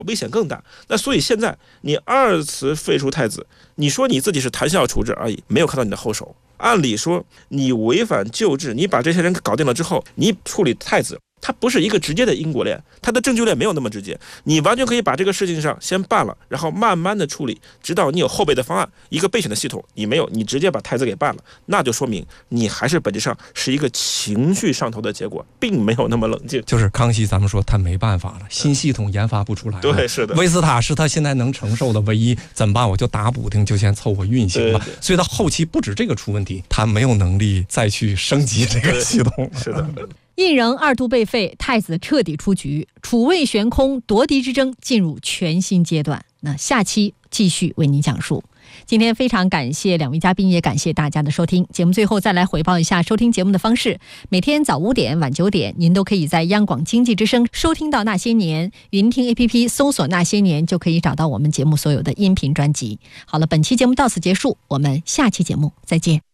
危险更大。那所以现在你二次废除太子，你说你自己是谈笑处置而已，没有看到你的后手。按理说你违反旧制，你把这些人搞定了之后，你处理太子，它不是一个直接的因果链，它的证据链没有那么直接，你完全可以把这个事情上先办了，然后慢慢的处理，直到你有后备的方案，一个备选的系统你没有，你直接把太子给办了，那就说明你还是本质上是一个情绪上头的结果，并没有那么冷静。 就是康熙咱们说他没办法了，新系统研发不出来了， 对，是的， 威斯塔是他现在能承受的唯一，怎么办？我就打补丁，就先凑合运行吧。 对， 所以到后期不止这个出问题，他没有能力再去升级这个系统。 是的。 胤禛二度被废，太子彻底出局，储位悬空，夺嫡之争进入全新阶段。那下期继续为您讲述。今天非常感谢两位嘉宾，也感谢大家的收听。节目最后再来回报一下收听节目的方式：每天早5点、晚9点，您都可以在央广经济之声收听到《那些年》，云听 APP 搜索《那些年》就可以找到我们节目所有的音频专辑。好了，本期节目到此结束，我们下期节目再见。